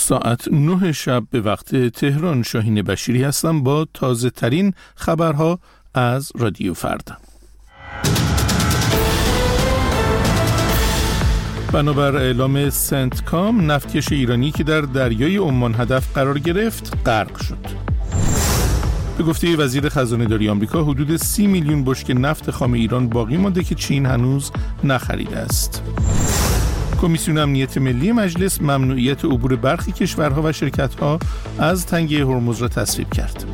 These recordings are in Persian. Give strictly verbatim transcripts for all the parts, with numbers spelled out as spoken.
ساعت نه شب به وقت تهران. شاهین بشیری هستم با تازه ترین خبرها از رادیو فردا. بنابر اعلام سنتکام، نفتکش ایرانی که در دریای عمان هدف قرار گرفت غرق شد. به گفته وزیر خزانه داری آمریکا، حدود سی میلیون بشکه نفت خام ایران باقی مانده که چین هنوز نخریده است. کمیسیون امنیت ملی مجلس ممنوعیت عبور برخی کشورها و شرکت‌ها از تنگه هرمز را تصویب کرد.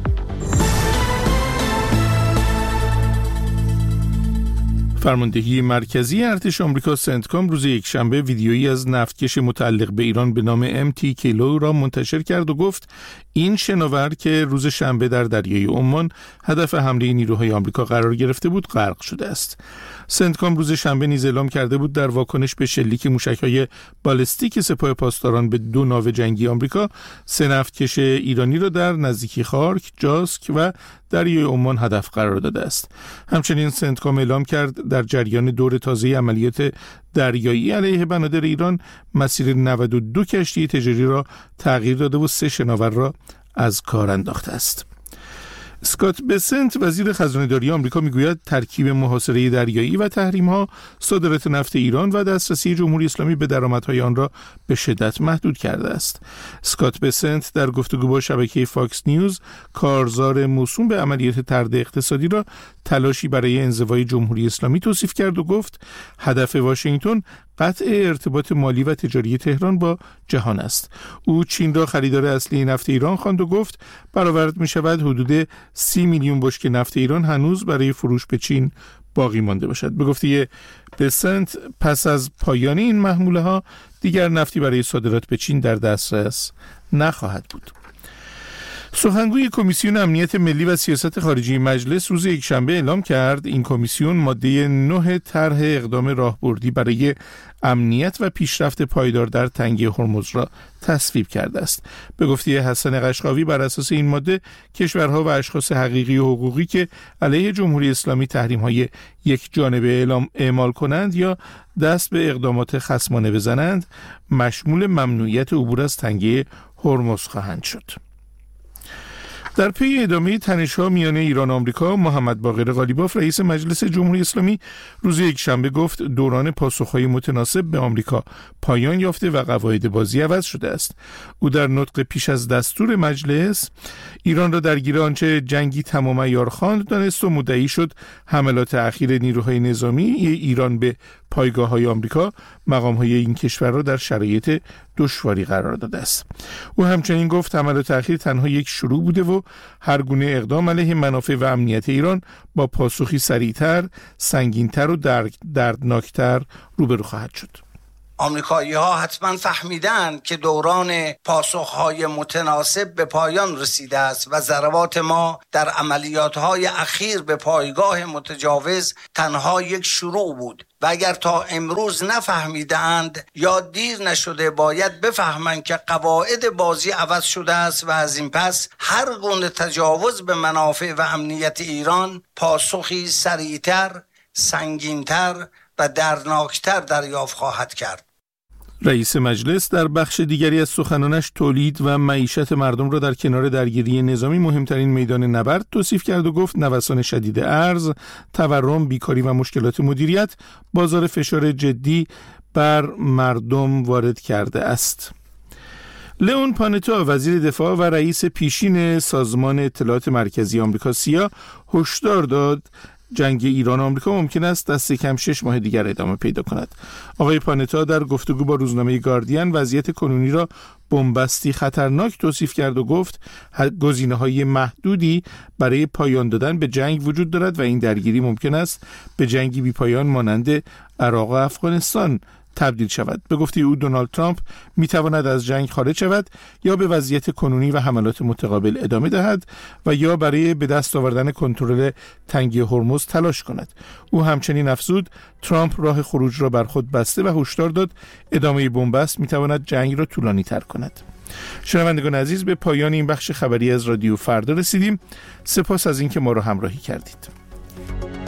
فرماندهی مرکزی ارتش آمریکا سنتکام روز یکشنبه ویدیویی از نفتکش متعلق به ایران به نام ام تی کیلو را منتشر کرد و گفت این شناور که روز شنبه در دریای عمان هدف حمله نیروهای آمریکا قرار گرفته بود غرق شده است. سنتکام روز شنبه نیز اعلام کرده بود در واکنش به شلیک موشک‌های بالستیک سپاه پاسداران به دو ناو جنگی آمریکا، سه نفتکش ایرانی را در نزدیکی خارک، جاسک و دریای عمان هدف قرار داده است. همچنین سنتکام اعلام کرد در جریان دور تازه عملیات دریایی علیه بنادر ایران مسیر نود و دو کشتی تجاری را تغییر داده و سه شناور را از کار انداخته است. اسکات بسنت وزیر خزانه داری آمریکا میگوید ترکیب محاصره دریایی و تحریم‌ها صادرات نفت ایران و دسترسی جمهوری اسلامی به درآمدهای آن را به شدت محدود کرده است. اسکات بسنت در گفتگو با شبکه فاکس نیوز کارزار موسوم به عملیات طرد اقتصادی را تلاشی برای انزوای جمهوری اسلامی توصیف کرد و گفت هدف واشنگتن قطع ارتباط مالی و تجاری تهران با جهان است. او چین را خریدار اصلی نفت ایران خواند و گفت برآورد می شود حدود سی میلیون بشکه نفت ایران هنوز برای فروش به چین باقی مانده باشد. به گفته بسنت پس از پایان این محموله ها دیگر نفتی برای صادرات به چین در دسترس نخواهد بود. سخنگوی کمیسیون امنیت ملی و سیاست خارجی مجلس روز یکشنبه اعلام کرد این کمیسیون ماده نه طرح اقدام راهبردی برای امنیت و پیشرفت پایدار در تنگه هرمز را تصویب کرده است. به گفته حسن قشقاوی بر اساس این ماده کشورها و اشخاص حقیقی و حقوقی که علیه جمهوری اسلامی تحریم‌های یک جانبه اعلام اعمال کنند یا دست به اقدامات خصمانه بزنند مشمول ممنوعیت عبور از تنگه هرمز خواهند شد. در پی ادامه تنش‌ها میان ایران و آمریکا، محمد باقر قالیباف رئیس مجلس جمهوری اسلامی روز یکشنبه گفت دوران پاسخ‌های متناسب به آمریکا پایان یافته و قواعد بازی عوض شده است. او در نطق پیش از دستور مجلس ایران را درگیر آنچه جنگی تمام عیار خواند دانست و مدعی شد حملات اخیر نیروهای نظامی ایران به پایگاه‌های آمریکا مقام‌های این کشور را در شرایط دشواری قرار داده است. او همچنین گفت حملات اخیر تنها یک شروع بوده و هر گونه اقدام علیه منافع و امنیت ایران با پاسخی سریعتر، سنگین‌تر و درد دردناکتر روبرو خواهد شد. آمریکایی ها حتما فهمیدند که دوران پاسخهای متناسب به پایان رسیده است و ضربات ما در عملیات های اخیر به پایگاه متجاوز تنها یک شروع بود و اگر تا امروز نفهمیدند یا دیر نشده باید بفهمند که قواعد بازی عوض شده است و از این پس هر گونه تجاوز به منافع و امنیت ایران پاسخی سریعتر، سنگینتر و دردناکتر دریافت خواهد کرد. رئیس مجلس در بخش دیگری از سخنانش تولید و معیشت مردم را در کنار درگیری نظامی مهمترین میدان نبرد توصیف کرد و گفت نوسان شدید ارز، تورم، بیکاری و مشکلات مدیریت بازار فشار جدی بر مردم وارد کرده است. لئون پانتا وزیر دفاع و رئیس پیشین سازمان اطلاعات مرکزی آمریکا سیا هشدار داد جنگ ایران و آمریکا ممکن است دست کم شش ماه دیگر ادامه پیدا کند. آقای پانتا در گفتگو با روزنامه گاردین وضعیت کنونی را بنبستی خطرناک توصیف کرد و گفت گزینه‌های محدودی برای پایان دادن به جنگ وجود دارد و این درگیری ممکن است به جنگی بی پایان مانند عراق و افغانستان تبدیل شود. به گفته او دونالد ترامپ میتواند از جنگ خارج شود یا به وضعیت کنونی و حملات متقابل ادامه دهد و یا برای به دست آوردن کنترل تنگه هرمز تلاش کند. او همچنین افزود ترامپ راه خروج را بر خود بسته و هشدار داد ادامه بنبست میتواند جنگ را طولانی تر کند. شنوندگان عزیز، به پایان این بخش خبری از رادیو فردا رسیدیم. سپاس از اینکه ما را همراهی کردید.